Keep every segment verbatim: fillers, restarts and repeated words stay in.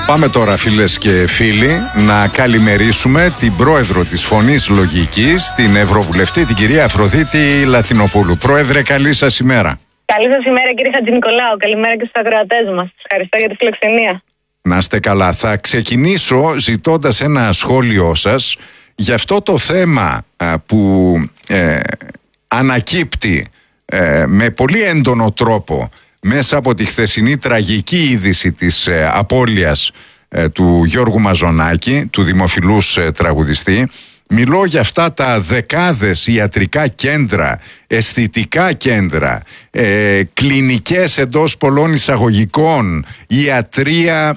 Πάμε τώρα, φίλες και φίλοι, να καλημερίσουμε την πρόεδρο της Φωνής Λογικής, την Ευρωβουλευτή, την κυρία Αφροδίτη Λατινοπούλου. Πρόεδρε, καλή σας ημέρα. Καλή σας ημέρα, κύριε Χατζηνικολάου. Καλημέρα και στους ακροατές μας. Ευχαριστώ για τη φιλοξενία. Να είστε καλά. Θα ξεκινήσω ζητώντας ένα σχόλιο σας για αυτό το θέμα α, που ε, ανακύπτει ε, με πολύ έντονο τρόπο μέσα από τη χθεσινή τραγική είδηση της ε, απώλειας ε, του Γιώργου Μαζονάκη, του δημοφιλούς ε, τραγουδιστή. Μιλώ για αυτά τα δεκάδες ιατρικά κέντρα, αισθητικά κέντρα, ε, κλινικές εντός πολλών εισαγωγικών, ιατρία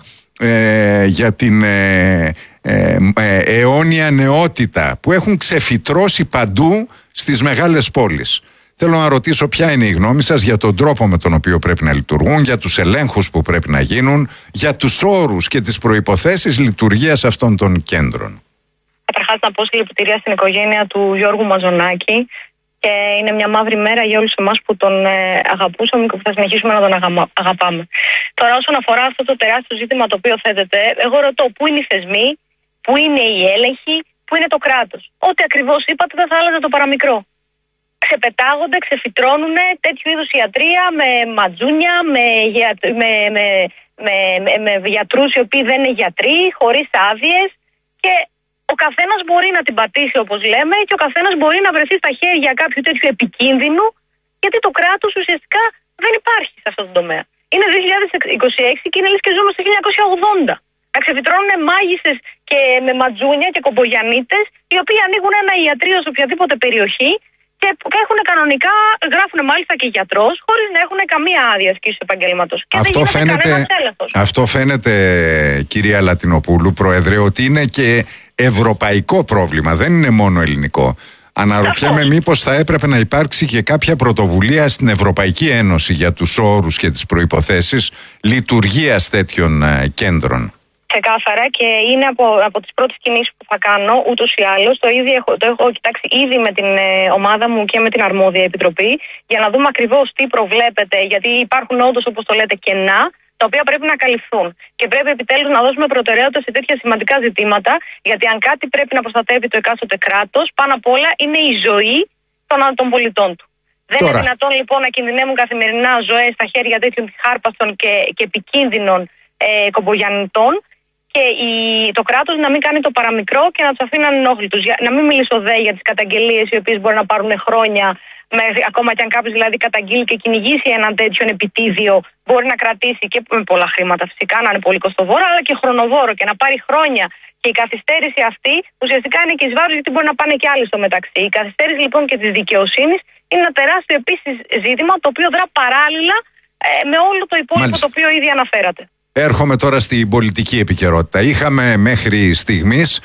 ε, για την ε, ε, ε, αιώνια νεότητα που έχουν ξεφυτρώσει παντού στις μεγάλες πόλεις. Θέλω να ρωτήσω ποια είναι η γνώμη σας για τον τρόπο με τον οποίο πρέπει να λειτουργούν, για τους ελέγχους που πρέπει να γίνουν, για τους όρους και τις προϋποθέσεις λειτουργίας αυτών των κέντρων. Καταρχάς, να πω συλληπιτήρια στην οικογένεια του Γιώργου Μαζονάκη, και είναι μια μαύρη μέρα για όλους εμάς που τον ε, αγαπούσαμε και που θα συνεχίσουμε να τον αγα... αγαπάμε. Τώρα, όσον αφορά αυτό το τεράστιο ζήτημα το οποίο θέτεται, εγώ ρωτώ πού είναι οι θεσμοί, πού είναι οι έλεγχοι, πού είναι το κράτος. Ό,τι ακριβώς είπατε δεν θα άλλαζε το παραμικρό. Ξεπετάγονται, ξεφυτρώνουν τέτοιου είδους ιατρία με ματζούνια, με, με, με, με, με, με γιατρούς οι οποίοι δεν είναι γιατροί, χωρίς άδειες, και ο καθένας μπορεί να την πατήσει, όπως λέμε, και ο καθένας μπορεί να βρεθεί στα χέρια κάποιου τέτοιου επικίνδυνου, γιατί το κράτος ουσιαστικά δεν υπάρχει σε αυτό το τομέα. Είναι δύο χιλιάδες είκοσι έξι και είναι λες και ζούμε στο χίλια εννιακόσια ογδόντα. Να ξεφυτρώνουν μάγισσες και με ματζούνια και κομπογιανίτες, οι οποίοι ανοίγουν ένα ιατρείο σε οποιαδήποτε περιοχή και έχουν κανονικά, γράφουν μάλιστα και γιατρός, χωρίς να έχουν καμία άδεια ασκήσεως επαγγέλματος. Και αυτό δεν φαίνεται, αυτό φαίνεται, κυρία Λατινοπούλου, Πρόεδρε, ότι είναι και ευρωπαϊκό πρόβλημα, δεν είναι μόνο ελληνικό. Αναρωτιέμαι μήπως θα έπρεπε να υπάρξει και κάποια πρωτοβουλία στην Ευρωπαϊκή Ένωση για τους όρους και τις προϋποθέσεις λειτουργίας τέτοιων ε, κέντρων. Ξεκάθαρα, και είναι από, από τις πρώτες κινήσεις που θα κάνω, ούτως ή άλλως. Το, ήδη έχω, το έχω κοιτάξει ήδη με την ε, ομάδα μου και με την αρμόδια επιτροπή, για να δούμε ακριβώς τι προβλέπεται, γιατί υπάρχουν όντως, όπως το λέτε, κενά, τα οποία πρέπει να καλυφθούν. Και πρέπει επιτέλους να δώσουμε προτεραιότητα σε τέτοια σημαντικά ζητήματα, γιατί αν κάτι πρέπει να προστατεύει το εκάστοτε κράτος, πάνω απ' όλα είναι η ζωή των, των πολιτών του. Δεν Τώρα. είναι δυνατόν λοιπόν να κινδυνεύουν καθημερινά ζωές στα χέρια τέτοιων χάρπαστων και, και επικίνδυνων ε, κομπογιαννητών, και η, το κράτος να μην κάνει το παραμικρό και να τους αφήνει ανενόχλητους. Να μην μιλήσω δε για τις καταγγελίες, οι οποίες μπορεί να πάρουν χρόνια, μέχρι, ακόμα και αν κάποιος δηλαδή καταγγείλει και κυνηγήσει έναν τέτοιον επιτίδιο, μπορεί να κρατήσει και με πολλά χρήματα φυσικά, να είναι πολύ κοστοβόρο, αλλά και χρονοβόρο, και να πάρει χρόνια. Και η καθυστέρηση αυτή ουσιαστικά είναι και εις βάρος, γιατί μπορεί να πάνε και άλλοι στο μεταξύ. Η καθυστέρηση λοιπόν και της δικαιοσύνης είναι ένα τεράστιο επίσης ζήτημα, το οποίο δρά παράλληλα ε, με όλο το υπόλοιπο Μάλιστα. το οποίο ήδη αναφέρατε. Έρχομαι τώρα στην πολιτική επικαιρότητα. Είχαμε μέχρι στιγμής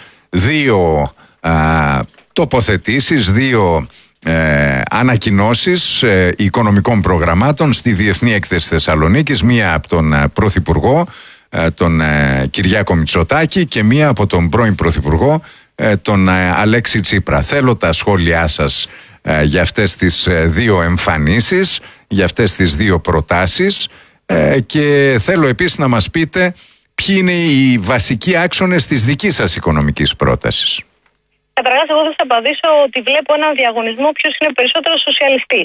δύο α, τοποθετήσεις, δύο ε, ανακοινώσεις ε, οικονομικών προγραμμάτων στη Διεθνή Έκθεση Θεσσαλονίκης. Μία από τον ε, Πρωθυπουργό, ε, τον ε, Κυριάκο Μητσοτάκη, και μία από τον πρώην Πρωθυπουργό, ε, τον ε, Αλέξη Τσίπρα. Θέλω τα σχόλιά σας ε, για αυτές τις ε, δύο εμφανίσεις, για αυτές τις δύο προτάσεις. Ε, και θέλω επίσης να μας πείτε ποιοι είναι οι βασικοί άξονες της δικής σας οικονομικής πρότασης. Καταρχάς, εγώ θα σας απαντήσω ότι βλέπω έναν διαγωνισμό ποιος είναι περισσότερο σοσιαλιστής.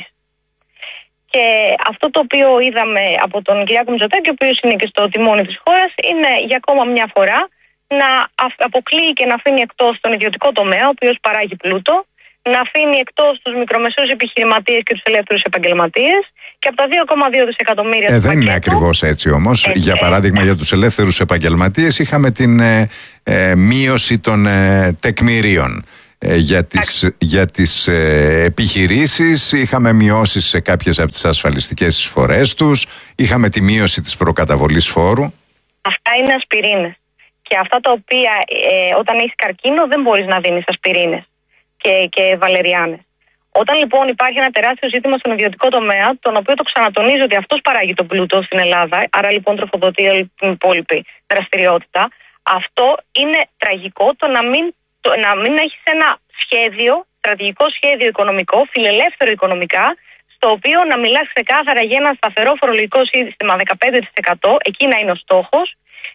Και αυτό το οποίο είδαμε από τον Κυριάκο Μητσοτάκη, ο οποίος είναι και στο τιμόνι της χώρας, είναι για ακόμα μια φορά να αποκλείει και να αφήνει εκτός τον ιδιωτικό τομέα, ο οποίος παράγει πλούτο, να αφήνει εκτός τους μικρομεσαίους επιχειρηματίες και τους ελεύθερους επαγγελματίες, και από τα δύο κόμμα δύο δισεκατομμύρια. Ε, δεν πακέτο, είναι ακριβώς έτσι όμως. Έτσι, για παράδειγμα, για τους ελεύθερους επαγγελματίες είχαμε την ε, ε, μείωση των ε, τεκμηρίων. Ε, για τις, για τις ε, επιχειρήσεις είχαμε μειώσεις σε κάποιες από τις ασφαλιστικές εισφορές τους, είχαμε τη μείωση της προκαταβολής φόρου. Αυτά είναι ασπιρίνες. Και αυτά τα οποία ε, όταν έχεις καρκίνο δεν μπορείς να δίνεις ασπιρίνες και, και βαλεριάνες. Όταν λοιπόν υπάρχει ένα τεράστιο ζήτημα στον ιδιωτικό τομέα, τον οποίο το ξανατονίζω ότι αυτός παράγει τον πλούτο στην Ελλάδα, άρα λοιπόν τροφοδοτεί την υπόλοιπη δραστηριότητα, αυτό είναι τραγικό, το να μην, το, να μην έχεις ένα σχέδιο, στρατηγικό σχέδιο οικονομικό, φιλελεύθερο οικονομικά, στο οποίο να μιλάς ξεκάθαρα για ένα σταθερό φορολογικό σύστημα δεκαπέντε τοις εκατό, εκεί να είναι ο στόχος,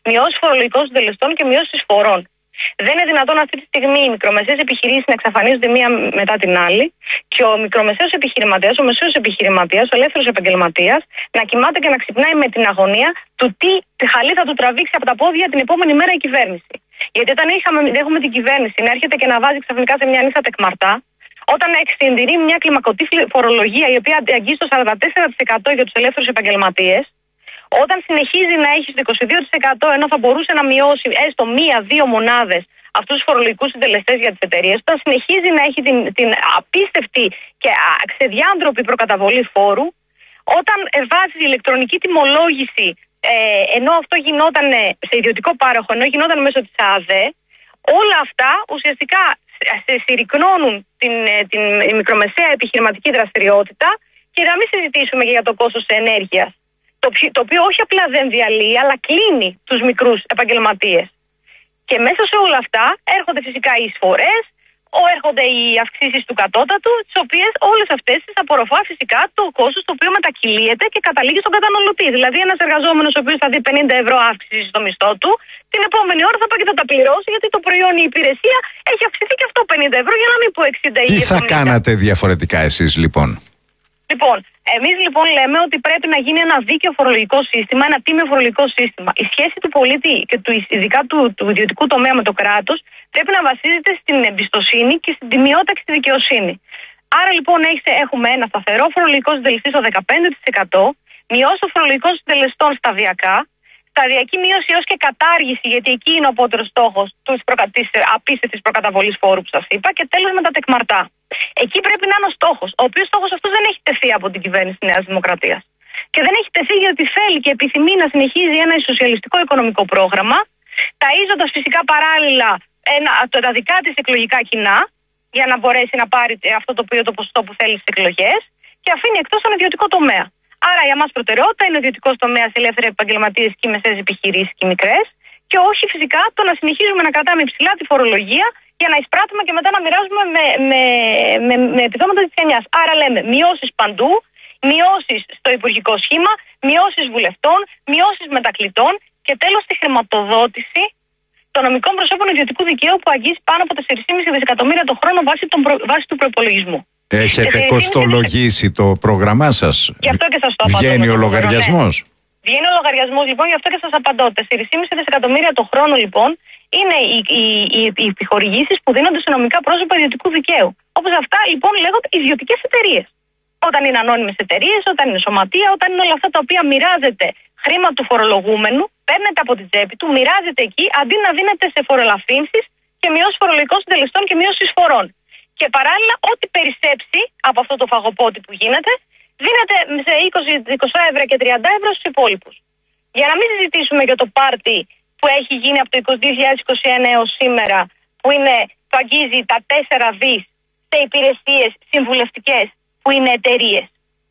μειώσεις φορολογικών συντελεστών και μειώσεις εισφορών. Δεν είναι δυνατόν αυτή τη στιγμή οι μικρομεσαίες επιχειρήσεις να εξαφανίζονται μία μετά την άλλη και ο μικρομεσαίος επιχειρηματίας, ο μεσαίος επιχειρηματίας, ο ελεύθερος επαγγελματίας να κοιμάται και να ξυπνάει με την αγωνία του τι χαλί θα του τραβήξει από τα πόδια την επόμενη μέρα η κυβέρνηση. Γιατί όταν είχαμε, έχουμε την κυβέρνηση να έρχεται και να βάζει ξαφνικά σε μια νύχτα τεκμαρτά, όταν εξυντηρεί μια κλιμακωτή φορολογία η οποία αγγίζει το σαράντα τέσσερα τοις εκατό για τους ελεύθερους επαγγελματίες, όταν συνεχίζει να έχει στο είκοσι δύο τοις εκατό ενώ θα μπορούσε να μειώσει έστω μία-δύο μονάδες αυτούς τους φορολογικούς συντελεστές για τις εταιρείες, όταν συνεχίζει να έχει την, την απίστευτη και ξεδιάντροπη προκαταβολή φόρου, όταν βάζει ηλεκτρονική τιμολόγηση, ε, ενώ αυτό γινόταν σε ιδιωτικό πάροχο, ενώ γινόταν μέσω της ΑΔΕ, όλα αυτά ουσιαστικά συρρυκνώνουν την, την μικρομεσαία επιχειρηματική δραστηριότητα και να μην συζητήσουμε και για το κόστος ενέργειας. Το, το οποίο όχι απλά δεν διαλύει, αλλά κλείνει τους μικρούς επαγγελματίες. Και μέσα σε όλα αυτά έρχονται φυσικά οι εισφορές, έρχονται οι αυξήσεις του κατώτατου, τις οποίες όλες αυτές τις απορροφά φυσικά το κόστος το οποίο μετακυλίεται και καταλήγει στον καταναλωτή. Δηλαδή, ένας εργαζόμενος ο οποίος θα δει πενήντα ευρώ αύξηση στο μισθό του, την επόμενη ώρα θα πάει και θα τα πληρώσει, γιατί το προϊόν ή η υπηρεσία έχει αυξηθεί και αυτό πενήντα ευρώ, για να μην πω εξήντα ή εβδομήντα. Τι θα κάνατε διαφορετικά εσείς λοιπόν? Λοιπόν, εμείς λοιπόν λέμε ότι πρέπει να γίνει ένα δίκαιο φορολογικό σύστημα, ένα τίμιο φορολογικό σύστημα. Η σχέση του πολίτη και του, ειδικά του, του ιδιωτικού τομέα με το κράτος πρέπει να βασίζεται στην εμπιστοσύνη και στην τιμιότητα και στη δικαιοσύνη. Άρα λοιπόν έχουμε ένα σταθερό φορολογικό συντελεστή στο δεκαπέντε τοις εκατό, μειώσει των φορολογικών συντελεστών σταδιακά, σταδιακή μείωση έως και κατάργηση, γιατί εκεί είναι ο απότερος στόχος της απίστευτης προκαταβολής φόρου που σας είπα, και τέλος με τα τεκμαρτά. Εκεί πρέπει να είναι ο στόχος, ο οποίος στόχος αυτός δεν έχει τεθεί από την κυβέρνηση της Νέας Δημοκρατίας. Και δεν έχει τεθεί γιατί θέλει και επιθυμεί να συνεχίζει ένα σοσιαλιστικό οικονομικό πρόγραμμα, ταΐζοντας φυσικά παράλληλα ένα, τα δικά της εκλογικά κοινά, για να μπορέσει να πάρει αυτό το οποίο το ποσοστό που θέλει στις εκλογές, και αφήνει εκτός τον ιδιωτικό τομέα. Άρα για μας προτεραιότητα είναι ο ιδιωτικός τομέας, ελεύθεροι επαγγελματίες και οι μεσαίες επιχειρήσεις και οι μικρές, και όχι φυσικά το να συνεχίζουμε να κρατάμε υψηλά τη φορολογία για να εισπράττουμε και μετά να μοιράζουμε με, με, με, με επιδόματα της γενιάς. Άρα λέμε μειώσεις παντού, μειώσεις στο υπουργικό σχήμα, μειώσεις βουλευτών, μειώσεις μετακλητών και τέλος τη χρηματοδότηση των νομικών προσώπων ιδιωτικού δικαίου που αγγίζει πάνω από τέσσερα κόμμα πέντε δισεκατομμύρια το χρόνο βάσει, τον προ... βάσει του προϋπολογισμού. Έχετε κοστολογήσει το πρόγραμμά σας? Γι' αυτό και σας το απαντώ. Βγαίνει ο λογαριασμός? Ναι. Βγαίνει ο λογαριασμός λοιπόν, γι' αυτό και σας απαντώ. τέσσερα κόμμα πέντε δισεκατομμύρια το χρόνο λοιπόν είναι οι, οι, οι, οι επιχορηγήσεις που δίνονται σε νομικά πρόσωπα ιδιωτικού δικαίου. Όπως αυτά λοιπόν λέγονται ιδιωτικές εταιρείες. Όταν είναι ανώνυμες εταιρείες, όταν είναι σωματεία, όταν είναι όλα αυτά τα οποία μοιράζεται χρήμα του φορολογούμενου, παίρνεται από την τσέπη του, μοιράζεται εκεί αντί να δίνεται σε φορολαφρύνσεις και μειώσεις φορολογικών συντελεστών και μειώσεις εισφορών. Και παράλληλα, ό,τι περισσέψει από αυτό το φαγοπότη που γίνεται, δίνεται σε είκοσι, είκοσι ευρώ και τριάντα ευρώ στους υπόλοιπους. Για να μην συζητήσουμε για το πάρτι που έχει γίνει από το δύο χιλιάδες είκοσι ένα έως σήμερα, που είναι, το αγγίζει τα τέσσερα δις σε υπηρεσίες συμβουλευτικές που είναι εταιρείες.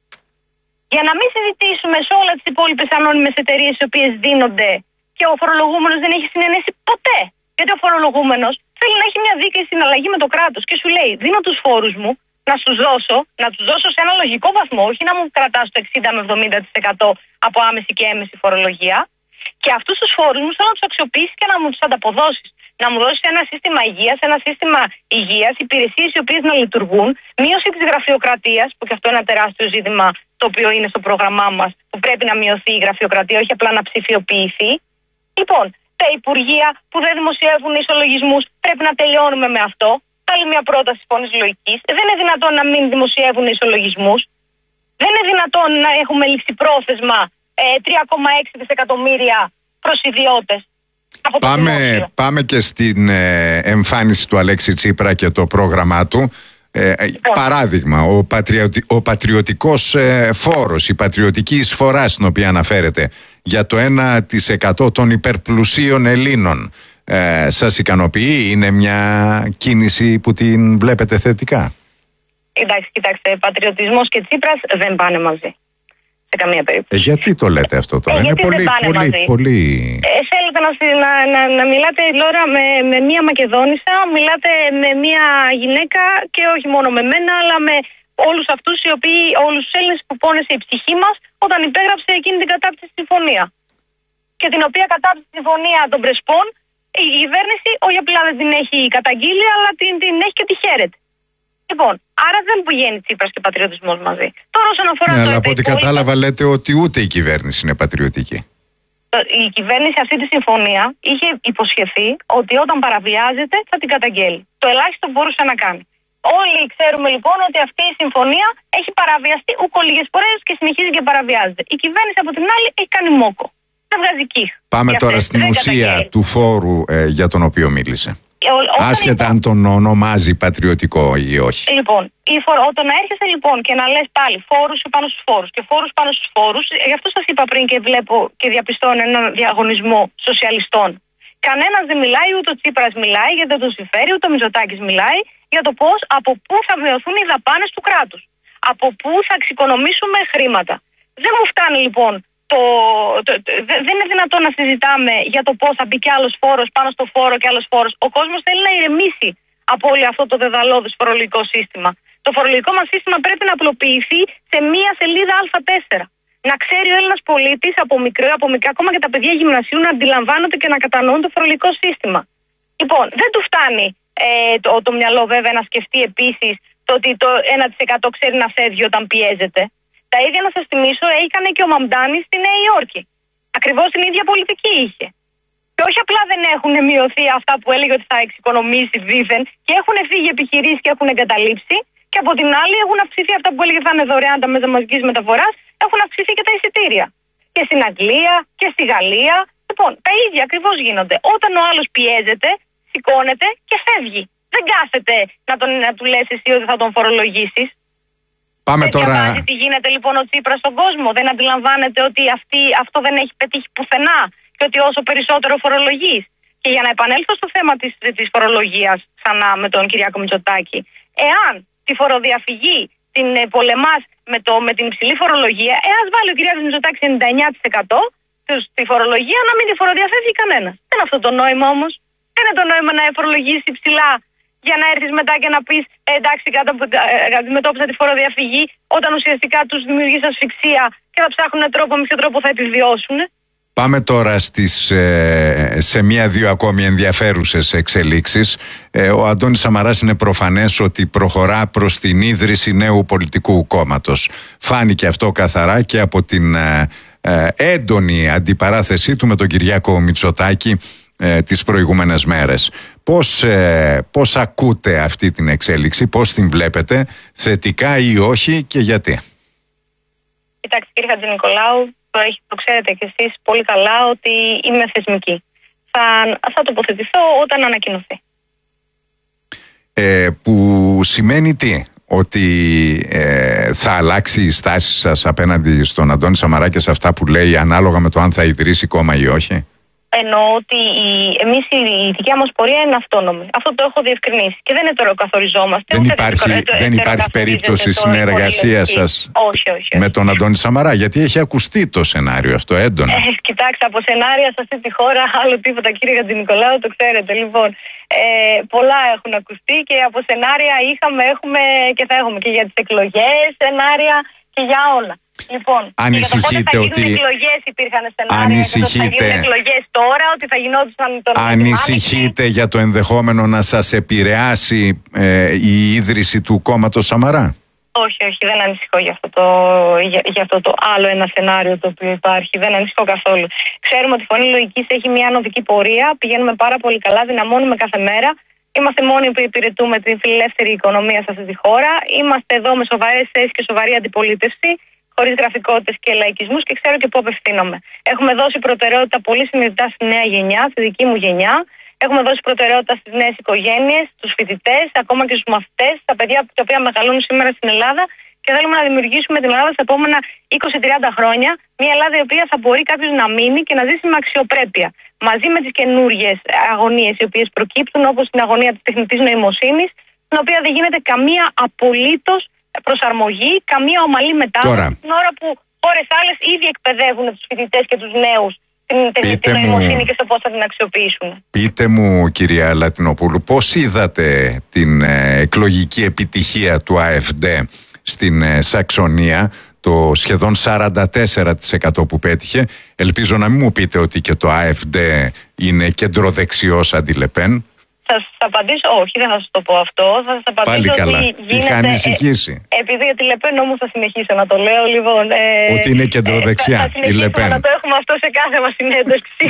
Για να μην συζητήσουμε σε όλα τις υπόλοιπες ανώνυμες εταιρείες οι οποίες δίνονται και ο φορολογούμενος δεν έχει συνενέσει ποτέ. Γιατί ο φορολογούμενος θέλει να έχει μια δίκαιη συναλλαγή με το κράτος και σου λέει: δίνω τους φόρους μου να σου δώσω, να τους δώσω σε ένα λογικό βαθμό, όχι να μου κρατάς το εξήντα με εβδομήντα τοις εκατό από άμεση και έμεση φορολογία. Και αυτούς τους φόρους μου θέλω να τους αξιοποιήσεις και να μου τους ανταποδώσεις. Να μου δώσεις ένα σύστημα υγείας, ένα σύστημα υγείας, υπηρεσίες οι οποίες να λειτουργούν, μείωση της γραφειοκρατίας, που και αυτό είναι ένα τεράστιο ζήτημα το οποίο είναι στο πρόγραμμά μας, που πρέπει να μειωθεί η γραφειοκρατία, όχι απλά να ψηφιοποιηθεί. Λοιπόν, τα υπουργεία που δεν δημοσιεύουν ισολογισμούς, πρέπει να τελειώνουμε με αυτό. Άλλη μια πρόταση φωνής λογικής. Δεν είναι δυνατόν να μην δημοσιεύουν ισολογισμούς. Δεν είναι δυνατόν να έχουμε ληξιπρόθεσμα ε, τρία κόμμα έξι δισεκατομμύρια προς ιδιώτες. Πάμε, πάμε και στην ε, εμφάνιση του Αλέξη Τσίπρα και το πρόγραμμά του. Ε, λοιπόν. Παράδειγμα, ο, πατριωτι, ο πατριωτικός ε, φόρος, η πατριωτική εισφορά στην οποία αναφέρεται για το ένα τοις εκατό των υπερπλουσίων Ελλήνων, ε, σας ικανοποιεί? Είναι μια κίνηση που την βλέπετε θετικά? Εντάξει, κοιτάξτε, πατριωτισμός και Τσίπρας δεν πάνε μαζί. Σε καμία περίπτωση. Ε, γιατί το λέτε αυτό τώρα? Ε, είναι πολύ, πολύ, πολύ... Ε, θέλετε να, να, να, να μιλάτε τώρα με, με μία Μακεδόνισσα, μιλάτε με μία γυναίκα και όχι μόνο με μένα, αλλά με όλους αυτούς οι οποίοι, όλους τους Έλληνες που πόνεσε η ψυχή μας όταν υπέγραψε εκείνη την κατάπτυστη συμφωνία. και την οποία κατάψει τη συμφωνία των Πρεσπών η κυβέρνηση όχι απλά δεν την έχει καταγγείλει, αλλά την, την έχει και τη χαίρεται. Λοιπόν, άρα δεν πηγαίνει Τσίπρας και πατριωτισμός μαζί. Τώρα, όσον αφορά. Ναι, αλλά από ό,τι κατάλαβα, λέτε ότι ούτε η κυβέρνηση είναι πατριωτική. Η κυβέρνηση αυτή τη συμφωνία είχε υποσχεθεί ότι όταν παραβιάζεται θα την καταγγέλει. Το ελάχιστο που μπορούσε να κάνει. Όλοι ξέρουμε λοιπόν ότι αυτή η συμφωνία έχει παραβιαστεί ούκο λίγες φορές και συνεχίζει και παραβιάζεται. Η κυβέρνηση από την άλλη έχει κάνει μόκο. Δεν βγάζει κύχ. Πάμε τώρα αυτές, στην ουσία καταγγέλει. Του φόρου ε, για τον οποίο μίλησε. Ε, ό, Άσχετα λοιπόν, αν τον ονομάζει πατριωτικό ή όχι. Λοιπόν, η φορ, όταν έρχεσαι λοιπόν και να λες πάλι φόρους πάνω στους φόρους και φόρους πάνω στους φόρους, γι' αυτό σας είπα πριν και βλέπω και διαπιστώνω έναν διαγωνισμό σοσιαλιστών. Κανένας δεν μιλάει, ούτε ο Τσίπρας μιλάει, γιατί δεν τον συμφέρει, ούτε ο Μητσοτάκης μιλάει για το πώς, από πού θα μειωθούν οι δαπάνες του κράτους. Από πού θα εξοικονομήσουμε χρήματα. Δεν μου φτάνει λοιπόν. Το, το, το, δεν είναι δυνατόν να συζητάμε για το πώς θα μπει κι άλλος φόρος πάνω στο φόρο και άλλος φόρος. Ο κόσμος θέλει να ηρεμήσει από όλο αυτό το δεδαλώδες φορολογικό σύστημα. Το φορολογικό μας σύστημα πρέπει να απλοποιηθεί σε μία σελίδα Α τέσσερα. Να ξέρει ο Έλληνας πολίτης από μικρό, από μικρά, ακόμα και τα παιδιά γυμνασίου να αντιλαμβάνονται και να κατανοούν το φορολογικό σύστημα. Λοιπόν, δεν του φτάνει ε, το, το μυαλό βέβαια να σκεφτεί επίσης το ότι το ένα τοις εκατό ξέρει να φεύγει όταν πιέζεται. Τα ίδια να σας θυμίσω έκανε και ο Μαμντάνης στη Νέα Υόρκη. Ακριβώς την ίδια πολιτική είχε. Και όχι απλά δεν έχουν μειωθεί αυτά που έλεγε ότι θα εξοικονομήσει δήθεν και έχουν φύγει επιχειρήσεις και έχουν εγκαταλείψει. Και από την άλλη έχουν αυξηθεί αυτά που έλεγε θα είναι δωρεάν τα μέσα μαζικής μεταφοράς, έχουν αυξηθεί και τα εισιτήρια. Και στην Αγγλία και στη Γαλλία. Λοιπόν, τα ίδια ακριβώς γίνονται. Όταν ο άλλος πιέζεται, σηκώνεται και φεύγει. Δεν κάθεται να, τον, να του λες εσύ ότι θα τον φορολογήσεις. Πάμε δεν τώρα. διαβάζει τι γίνεται λοιπόν ο Τσίπρας στον κόσμο. Δεν αντιλαμβάνεται ότι αυτή, αυτό δεν έχει πετύχει πουθενά και ότι όσο περισσότερο φορολογείς. Και για να επανέλθω στο θέμα της, της φορολογίας ξανά με τον Κυριάκο Μητσοτάκη, εάν τη φοροδιαφυγή την ε, πολεμάς με, το, με την υψηλή φορολογία, εάν βάλει ο Κυριάκος Μητσοτάκης ενενήντα εννιά τοις εκατό στη φορολογία, να μην τη φοροδιαφεύγει κανένας. Δεν είναι αυτό το νόημα όμως. Δεν είναι το νόημα να φορολογήσεις υψηλά για να έρθεις μετά και να πεις ε, εντάξει, αντιμετώπισα τη φοροδιαφυγή, όταν ουσιαστικά τους δημιουργείς ασφυξία και θα ψάχνουν τρόπο με ποιο τρόπο θα επιβιώσουν. Πάμε τώρα στις, ε, σε μία-δύο ακόμη ενδιαφέρουσες εξελίξεις. Ε, ο Αντώνης Σαμαράς είναι προφανές ότι προχωρά προς την ίδρυση νέου πολιτικού κόμματος. Φάνηκε αυτό καθαρά και από την ε, ε, έντονη αντιπαράθεσή του με τον Κυριάκο Μητσοτάκη ε, τις προηγούμενες μέρες. Πώς, ε, πώς ακούτε αυτή την εξέλιξη, πώς την βλέπετε, θετικά ή όχι και γιατί? Κοιτάξτε κύριε Χατζηνικολάου, το, το ξέρετε κι εσείς πολύ καλά ότι είμαι θεσμική. Θα, θα τοποθετηθώ όταν ανακοινωθεί. Ε, που σημαίνει τι? Ότι ε, θα αλλάξει η στάση σας απέναντι στον Αντώνη Σαμαρά και σε αυτά που λέει ανάλογα με το αν θα ιδρύσει κόμμα ή όχι? Εννοώ ότι η, εμείς η, η δικιά μας πορεία είναι αυτόνομη. Αυτό το έχω διευκρινίσει. Και δεν ετεροκαθοριζόμαστε. Δεν υπάρχει, το, δεν υπάρχει περίπτωση συνεργασίας σας όχι, όχι, όχι. με τον Αντώνη Σαμαρά, γιατί έχει ακουστεί το σενάριο αυτό έντονα. Ε, κοιτάξτε, από σενάρια σε αυτή τη χώρα άλλο τίποτα, κύριε Χατζηνικολάου, το ξέρετε. Λοιπόν, ε, πολλά έχουν ακουστεί και από σενάρια είχαμε, έχουμε και θα έχουμε και για τις εκλογές σενάρια και για όλα. Λοιπόν, ανησυχείτε για το πότε θα ότι. Εκλογές υπήρχαν σενάρια, Ανησυχείτε. ότι θα γίνουν εκλογές τώρα, ότι θα γινόντουσαν τον Ανησυχείτε για το ενδεχόμενο να σας επηρεάσει ε, η ίδρυση του κόμματος Σαμαρά? Όχι, όχι, δεν ανησυχώ για αυτό, το, για, για αυτό το άλλο ένα σενάριο το οποίο υπάρχει. Δεν ανησυχώ καθόλου. Ξέρουμε ότι η Φωνή Λογικής έχει μια ανωδική πορεία. Πηγαίνουμε πάρα πολύ καλά, δυναμώνουμε κάθε μέρα. Είμαστε μόνοι που υπηρετούμε την φιλελεύθερη οικονομία σε αυτή τη χώρα. Είμαστε εδώ με σοβαρές θέσεις και σοβαρή αντιπολίτευση, χωρίς γραφικότητες και λαϊκισμούς και ξέρω και πού απευθύνομαι. Έχουμε δώσει προτεραιότητα πολύ συνειδητά στη νέα γενιά, στη δική μου γενιά. Έχουμε δώσει προτεραιότητα στις νέες οικογένειες, στους φοιτητές, ακόμα και στους μαθητές, στα παιδιά τα οποία μεγαλώνουν σήμερα στην Ελλάδα και θέλουμε να δημιουργήσουμε την Ελλάδα στα επόμενα είκοσι με τριάντα χρόνια. Μια Ελλάδα η οποία θα μπορεί κάποιος να μείνει και να ζήσει με αξιοπρέπεια. Μαζί με τις καινούργιες αγωνίες οι οποίες προκύπτουν, όπως την αγωνία της τεχνητής νοημοσύνης, στην οποία δεν γίνεται καμία απολύτως προσαρμογή, καμία ομαλή μετάβαση, την ώρα που χώρες άλλες ήδη εκπαιδεύουν τους φοιτητές και τους νέους την τεχνητή νοημοσύνη και στο πώς θα την αξιοποιήσουν. Πείτε μου, κυρία Λατινοπούλου, πώς είδατε την ε, εκλογική επιτυχία του Α Εφ Ντε στην ε, Σαξονία, το σχεδόν σαράντα τέσσερα τοις εκατό που πέτυχε. Ελπίζω να μην μου πείτε ότι και το AfD είναι κεντροδεξιός αντί Λεπέν. Θα σας απαντήσω, όχι, δεν θα σας το πω αυτό. Θα σας απαντήσω Πάλι καλά. ότι γίνεται, είχα ανησυχήσει. Ε, επειδή για τη Λεπέν όμως θα συνεχίσω να το λέω. Λοιπόν, ε, ότι είναι κεντροδεξιά ε, θα, θα η Λεπέν. να το έχουμε αυτό σε κάθε μας συνέντευξη.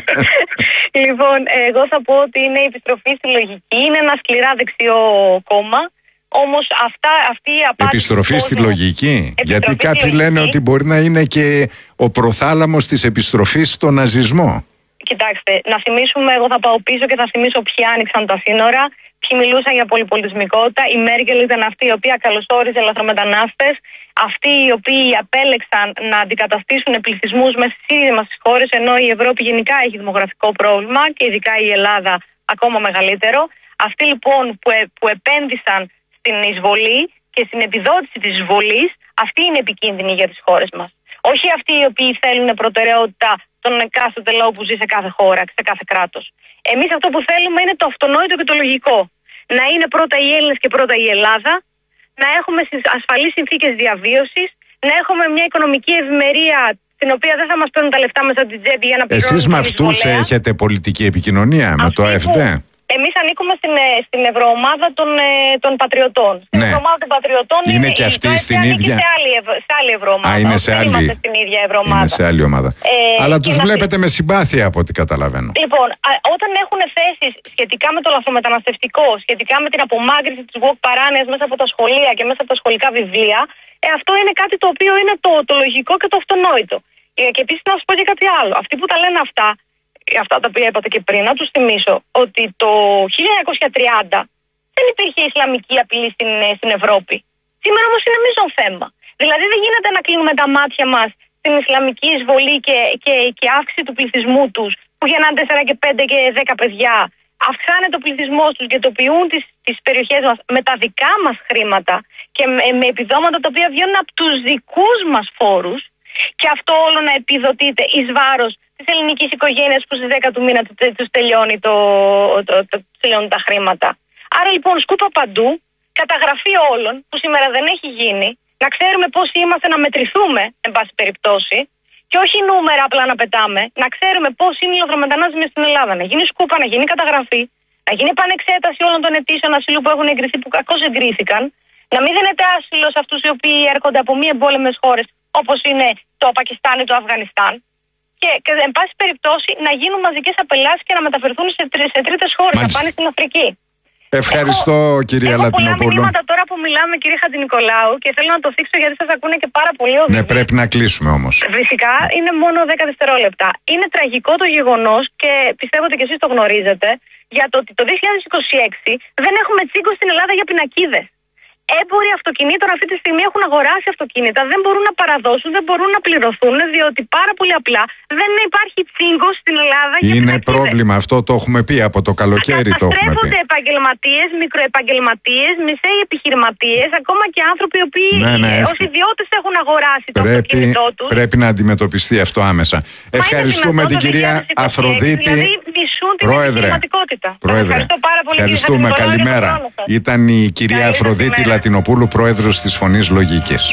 Λοιπόν, εγώ θα πω ότι είναι η επιστροφή στη λογική. Είναι ένα σκληρά δεξιό κόμμα. Όμως αυτά, αυτή η απάντηση. Επιστροφή στη λογική. Επιστροφή Γιατί στη κάποιοι λογική. λένε ότι μπορεί να είναι και ο προθάλαμος της επιστροφής στον ναζισμό. Κοιτάξτε, να θυμίσουμε, εγώ θα πάω πίσω και θα θυμίσω ποιοι άνοιξαν τα σύνορα, ποιοι μιλούσαν για πολυπολιτισμικότητα. Η Μέρκελ ήταν αυτή η οποία καλωσόριζε ελαφρομετανάστες, αυτοί οι οποίοι απέλεξαν να αντικαταστήσουν πληθυσμούς μέσα στις ίδιες μας τις χώρες, ενώ η Ευρώπη γενικά έχει δημογραφικό πρόβλημα και ειδικά η Ελλάδα ακόμα μεγαλύτερο. Αυτοί λοιπόν που, ε, που επένδυσαν στην εισβολή και στην επιδότηση της εισβολής, αυτοί είναι επικίνδυνοι για τις χώρες μας. Όχι αυτοί οι οποίοι θέλουν προτεραιότητα τον εκάστοτε λαό που ζει σε κάθε χώρα, σε κάθε κράτος. Εμείς αυτό που θέλουμε είναι το αυτονόητο και το λογικό. Να είναι πρώτα οι Έλληνες και πρώτα η Ελλάδα, να έχουμε ασφαλείς συνθήκες διαβίωσης, να έχουμε μια οικονομική ευημερία στην οποία δεν θα μας παίρνουν τα λεφτά μέσα από την τσέπη για να πληρώνουμε. Εσείς με αυτούς έχετε πολιτική επικοινωνία, με το AfD? Εμείς ανήκουμε στην, στην ευρωομάδα των, των πατριωτών. Στην ναι. ευρωομάδα των πατριωτών είναι, είναι και αυτή στην ίδια. Σε άλλη, σε άλλη ευρωομάδα. Α, είναι σε άλλη. Είμαστε στην ίδια ευρωομάδα. Είναι σε άλλη ομάδα. Ε, Αλλά τους βλέπετε να... με συμπάθεια από ό,τι καταλαβαίνω. Λοιπόν, α, όταν έχουν θέσεις σχετικά με το λαθρομεταναστευτικό, σχετικά με την απομάκρυνση της woke παράνοιας μέσα από τα σχολεία και μέσα από τα σχολικά βιβλία, ε, αυτό είναι κάτι το οποίο είναι το, το λογικό και το αυτονόητο. Ε, και επίσης να σας πω και κάτι άλλο. Αυτοί που τα λένε αυτά, αυτά τα οποία είπατε και πριν, να τους θυμίσω ότι το χίλια εννιακόσια τριάντα δεν υπήρχε ισλαμική απειλή στην, στην Ευρώπη. Σήμερα όμως είναι μείζον θέμα. Δηλαδή δεν γίνεται να κλείνουμε τα μάτια μας στην ισλαμική εισβολή και, και, και αύξηση του πληθυσμού τους, που γεννάνε τέσσερα και πέντε και δέκα παιδιά. Αυξάνεται ο πληθυσμός τους και τοπιούν τις, τις περιοχές μας με τα δικά μας χρήματα και με, με επιδόματα τα οποία βγαίνουν από τους δικούς μας φόρους, και αυτό όλο να επιδοτείται εις βάρος της ελληνικής οικογένειας που στις δέκα του μήνα τους τελειώνει, το, το, το, τελειώνει τα χρήματα. Άρα λοιπόν σκούπα παντού, καταγραφή όλων που σήμερα δεν έχει γίνει, να ξέρουμε πώς είμαστε, να μετρηθούμε εν πάση περιπτώσει και όχι νούμερα απλά να πετάμε, να ξέρουμε πώς είναι οι λαθρομετανάστες στην Ελλάδα, να γίνει σκούπα, να γίνει καταγραφή, να γίνει επανεξέταση όλων των αιτήσεων ασύλου που έχουν εγκριθεί, που κακώς εγκρίθηκαν, να μην δίνεται άσυλο σε αυτούς οι οποίοι έρχονται από μη εμπόλεμες χώρες όπως είναι το Πακιστάν ή το Αφγανιστάν. Και, και εν πάση περιπτώσει να γίνουν μαζικές απελάσεις και να μεταφερθούν σε, τρι, σε τρίτες χώρες, να πάνε στην Αφρική. Ευχαριστώ, έχω, κυρία έχω Λατινοπούλου. Έχω πολλά μηνύματα τώρα που μιλάμε, κύριε Χατζηνικολάου, και θέλω να το θίξω γιατί σας ακούνε και πάρα πολύ οδηγοί. Ναι, πρέπει να κλείσουμε όμως. Φυσικά, είναι μόνο δέκα δευτερόλεπτα. Είναι τραγικό το γεγονός, και πιστεύω ότι και εσείς το γνωρίζετε, για το ότι το δύο χιλιάδες είκοσι έξι δεν έχουμε τσίγκο στην Ελλάδα για πινακίδες. Έμποροι αυτοκινήτων αυτή τη στιγμή έχουν αγοράσει αυτοκίνητα, δεν μπορούν να παραδώσουν, δεν μπορούν να πληρωθούν, διότι πάρα πολύ απλά δεν υπάρχει τσίγκο στην Ελλάδα για Είναι πινακίδες. πρόβλημα, αυτό το έχουμε πει από το καλοκαίρι. Το έχουμε πει. Καταστρέφονται επαγγελματίες, μικροεπαγγελματίες, μισέοι επιχειρηματίες, ακόμα και άνθρωποι οι οποίοι ναι, ναι, ως ιδιώτες έχουν αγοράσει το πρέπει, αυτοκίνητό τους. Πρέπει να αντιμετωπιστεί αυτό άμεσα. Μα ευχαριστούμε την κυρία Αφροδίτη. Δηλαδή μισούν την επιχειρηματικότητα. Πρόεδρε, ευχαριστώ πάρα πολύ. Ευχαριστούμε, καλημέρα. Ήταν η κυρία Καλή Αφροδίτη Λατινοπούλου, πρόεδρος της Φωνής Λογικής.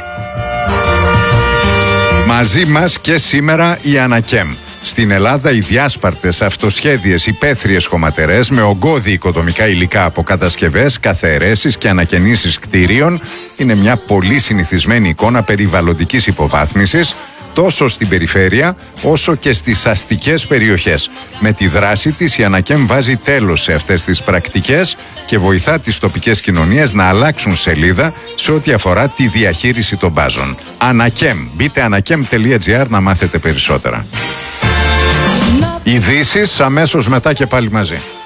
Μαζί μας και σήμερα η Ανακέμ. Στην Ελλάδα οι διάσπαρτες, αυτοσχέδιες, υπαίθριες χωματερές με ογκώδη οικοδομικά υλικά από κατασκευές, καθαιρέσεις και ανακαινήσεις κτηρίων είναι μια πολύ συνηθισμένη εικόνα περιβαλλοντικής υποβάθμισης τόσο στην περιφέρεια όσο και στις αστικές περιοχές. Με τη δράση της η Ανακέμ βάζει τέλος σε αυτές τις πρακτικές και βοηθά τις τοπικές κοινωνίες να αλλάξουν σελίδα σε ό,τι αφορά τη διαχείριση των μπάζων. Ανακέμ. Μπείτε ανακέμ τελεία τζι άρ να μάθετε περισσότερα. Ειδήσεις αμέσως μετά και πάλι μαζί.